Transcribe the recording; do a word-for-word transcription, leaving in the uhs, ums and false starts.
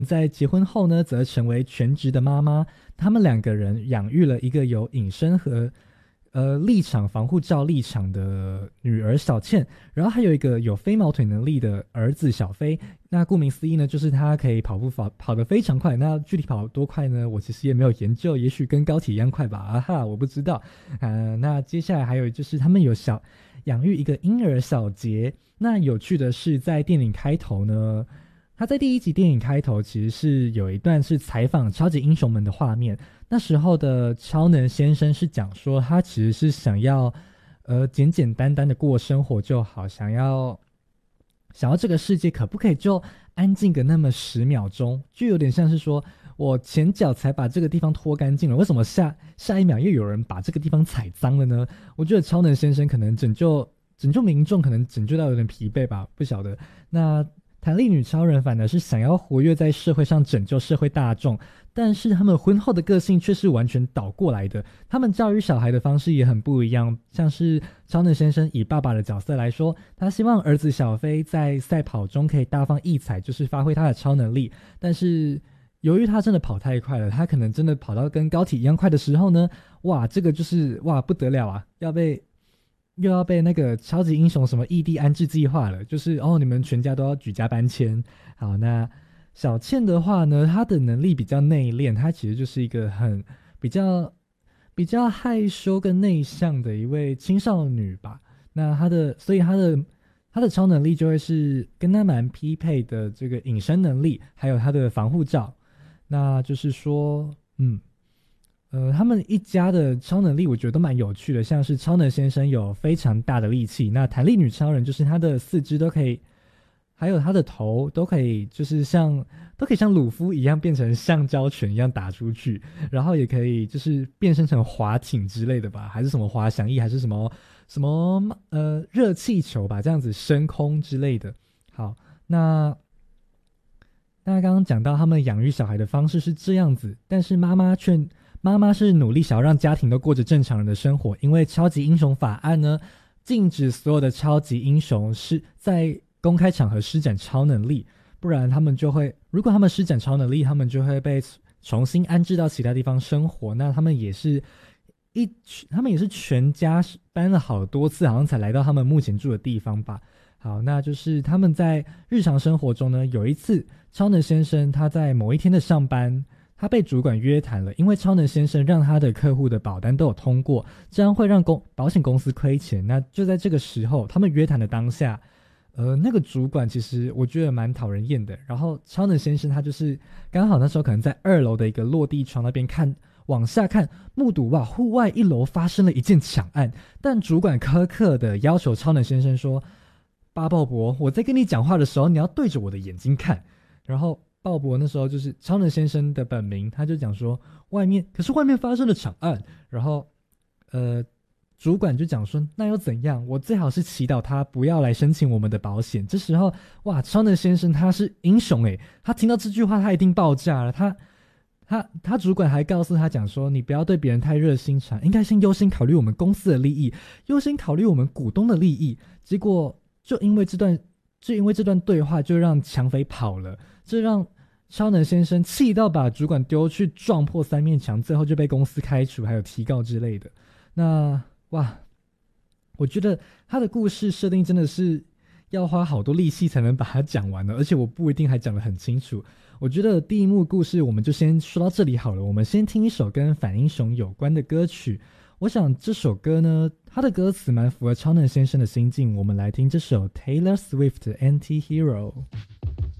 在结婚后呢，则成为全职的妈妈。他们两个人养育了一个有隐身和呃立场防护罩立场的女儿小倩，然后还有一个有飞毛腿能力的儿子小飞。那顾名思义呢，就是他可以跑步跑跑得非常快。那具体跑多快呢？我其实也没有研究，也许跟高铁一样快吧。啊哈，我不知道。呃，那接下来还有就是他们有小养育一个婴儿小杰。那有趣的是，在电影开头呢。他在第一集电影开头其实是有一段是采访超级英雄们的画面，那时候的超能先生是讲说他其实是想要呃简简单单的过生活就好，想要想要这个世界可不可以就安静个那么十秒钟，就有点像是说我前脚才把这个地方拖干净了，为什么下下一秒又有人把这个地方踩脏了呢？我觉得超能先生可能拯救拯救民众，可能拯救到有点疲惫吧，不晓得。那弹力女超人反而是想要活跃在社会上拯救社会大众，但是他们婚后的个性却是完全倒过来的，他们教育小孩的方式也很不一样。像是超能先生以爸爸的角色来说，他希望儿子小飞在赛跑中可以大放异彩，就是发挥他的超能力，但是由于他真的跑太快了，他可能真的跑到跟高铁一样快的时候呢，哇，这个就是哇不得了啊，要被又要被那个超级英雄什么异地安置计划了，就是哦，你们全家都要举家搬迁。好，那小倩的话呢，她的能力比较内敛，她其实就是一个很比较比较害羞跟内向的一位青少女吧。那她的，所以她的她的超能力就会是跟她蛮匹配的这个隐身能力，还有她的防护罩。那就是说，嗯。呃，他们一家的超能力我觉得都蛮有趣的，像是超能先生有非常大的力气，那弹力女超人就是她的四肢都可以，还有她的头都可以，就是像都可以像鲁夫一样变成橡胶拳一样打出去，然后也可以就是变身成滑艇之类的吧，还是什么滑翔翼，还是什么什么呃热气球吧，这样子升空之类的。好，那大家刚刚讲到他们养育小孩的方式是这样子，但是妈妈却妈妈是努力想要让家庭都过着正常人的生活，因为超级英雄法案呢，禁止所有的超级英雄是在公开场合施展超能力，不然他们就会，如果他们施展超能力，他们就会被重新安置到其他地方生活。那他们也是一，他们也是全家搬了好多次，好像才来到他们目前住的地方吧。好，那就是他们在日常生活中呢，有一次超能先生他在某一天的上班。他被主管约谈了，因为超能先生让他的客户的保单都有通过，这样会让公保险公司亏钱。那就在这个时候，他们约谈的当下，呃，那个主管其实我觉得蛮讨人厌的。然后超能先生他就是刚好那时候可能在二楼的一个落地窗那边看往下看，目睹哇户外一楼发生了一件抢案，但主管苛刻的要求超能先生说：“巴鲍勃，我在跟你讲话的时候，你要对着我的眼睛看。”然后。鲍勃那时候就是超能先生的本名，他就讲说外面可是外面发生了抢案，然后呃主管就讲说那又怎样，我最好是祈祷他不要来申请我们的保险。这时候哇，超能先生他是英雄诶，他听到这句话他一定爆炸了，他他他主管还告诉他讲说，你不要对别人太热心肠，应该先优先考虑我们公司的利益，优先考虑我们股东的利益。结果就因为这段就因为这段对话就让抢匪跑了，这让超能先生气到把主管丢去撞破三面墙，最后就被公司开除还有提告之类的。那哇，我觉得他的故事设定真的是要花好多力气才能把它讲完的，而且我不一定还讲得很清楚。我觉得第一幕故事我们就先说到这里好了，我们先听一首跟反英雄有关的歌曲。我想这首歌呢，它的歌词蛮符合超能先生的心境，我们来听这首 Taylor Swift 的 Anti-Hero。